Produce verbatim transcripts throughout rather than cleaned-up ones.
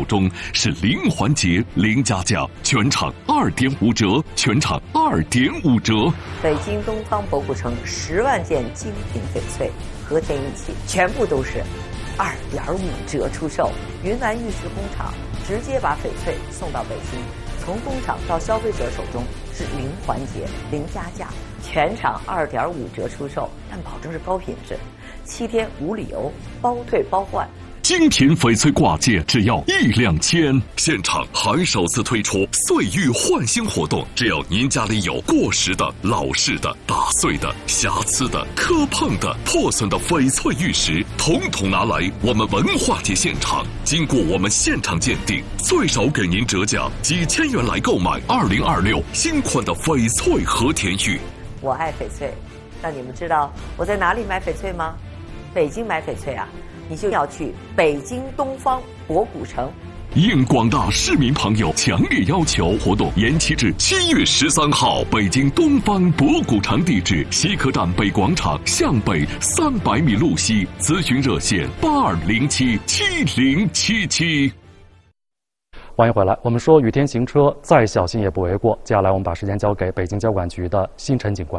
中是零环节零加价，全场二点五折，全场二点五折。 北京东方博古城十万件精品翡翠和田一起，全部都是二点五折出售。云南玉石工厂直接把翡翠送到北京，从工厂到消费者手中是零环节零加价，全场二点五折出售，但保证是高品质，七天无理由，包退包换。 精品翡翠挂件只要一两千，现场还首次推出岁玉换新活动，只要您家里有过时的、老式的、打碎的、瑕疵的、磕碰的、破损的翡翠玉石，统统拿来我们文化节现场，经过我们现场鉴定，最少给您折价几千元来购买二零二六新款的翡翠和田玉。 我爱翡翠，那你们知道我在哪里买翡翠吗？北京买翡翠啊，你就要去北京东方博古城。 应广大市民朋友强烈要求，活动延期至七月十三号。北京东方博古城地址：西客站北广场向北三百米路西。咨询热线：八二零七七零七七。 欢迎回来。我们说雨天行车再小心也不为过。接下来我们把时间交给北京交管局的星辰警官。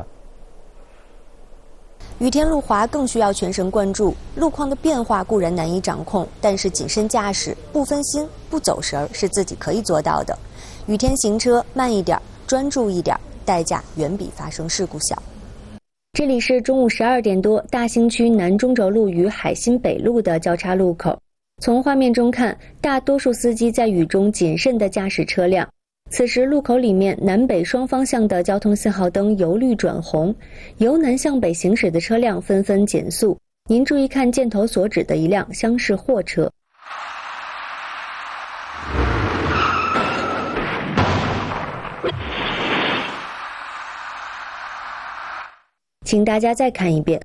雨天路滑更需要全神贯注，路况的变化固然难以掌控，但是谨慎驾驶、不分心、不走神是自己可以做到的。雨天行车慢一点，专注一点，代价远比发生事故小。这里是中午十二点多，大兴区南中轴路与海新北路的交叉路口。从画面中看，大多数司机在雨中谨慎地驾驶车辆。此时路口里面南北双方向的交通信号灯由绿转红，由南向北行驶的车辆纷纷减速。您注意看箭头所指的一辆厢式货车。请大家再看一遍。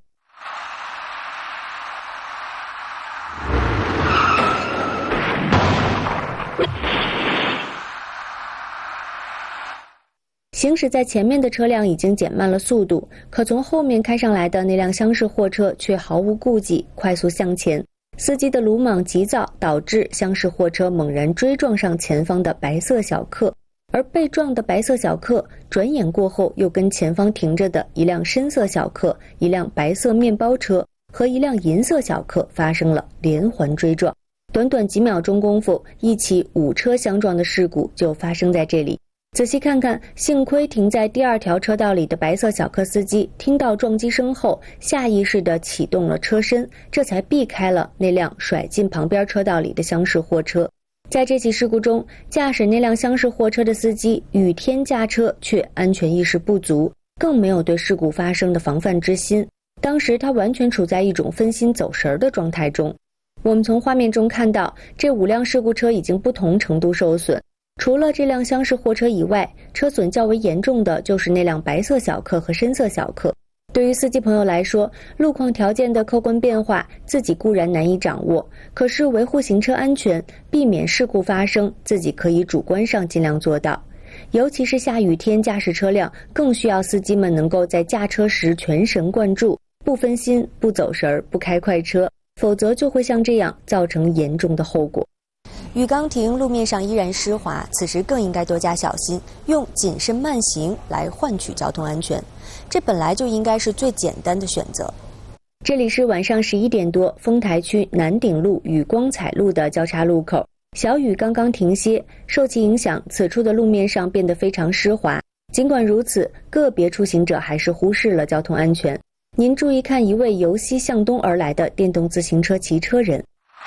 行驶在前面的车辆已经减慢了速度，可从后面开上来的那辆厢式货车却毫无顾忌，快速向前。司机的鲁莽急躁导致厢式货车猛然追撞上前方的白色小客，而被撞的白色小客转眼过后又跟前方停着的一辆深色小客、一辆白色面包车和一辆银色小客发生了连环追撞。短短几秒钟功夫，一起五车相撞的事故就发生在这里。仔细看看，幸亏停在第二条车道里的白色小客司机听到撞击声后，下意识地启动了车身，这才避开了那辆甩进旁边车道里的厢式货车。在这起事故中，驾驶那辆厢式货车的司机雨天驾车却安全意识不足，更没有对事故发生的防范之心。当时他完全处在一种分心走神的状态中。我们从画面中看到，这五辆事故车已经不同程度受损。除了这辆厢式货车以外，车损较为严重的就是那辆白色小客和深色小客。对于司机朋友来说，路况条件的客观变化自己固然难以掌握，可是维护行车安全、避免事故发生，自己可以主观上尽量做到。尤其是下雨天驾驶车辆，更需要司机们能够在驾车时全神贯注，不分心、不走神、不开快车，否则就会像这样造成严重的后果。雨刚停，路面上依然湿滑，此时更应该多加小心，用谨慎慢行来换取交通安全，这本来就应该是最简单的选择。这里是晚上十一点多，丰台区南鼎路与光彩路的交叉路口，小雨刚刚停歇，受其影响，此处的路面上变得非常湿滑。尽管如此，个别出行者还是忽视了交通安全。您注意看一位由西向东而来的电动自行车骑车人。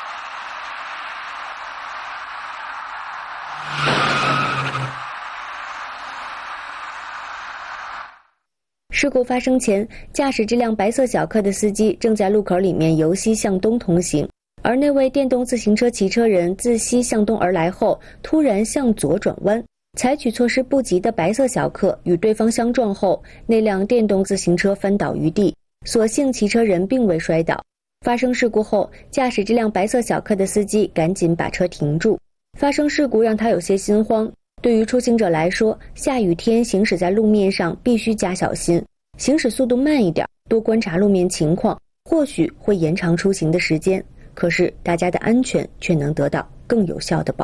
事故发生前，驾驶这辆白色小客的司机正在路口里面由西向东通行，而那位电动自行车骑车人自西向东而来后，突然向左转弯，采取措施不及的白色小客与对方相撞后，那辆电动自行车翻倒于地，所幸骑车人并未摔倒。发生事故后，驾驶这辆白色小客的司机赶紧把车停住。发生事故让他有些心慌。对于出行者来说，下雨天行驶在路面上必须加小心，行驶速度慢一点，多观察路面情况，或许会延长出行的时间，可是大家的安全却能得到更有效的保护。